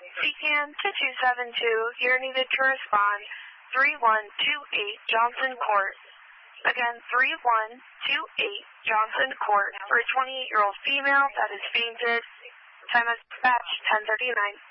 CCAN to 272, you're needed to respond 3128 Johnson Court. Again, 3128 Johnson Court for a 28-year-old female that is fainted. Time of dispatch, 10:39.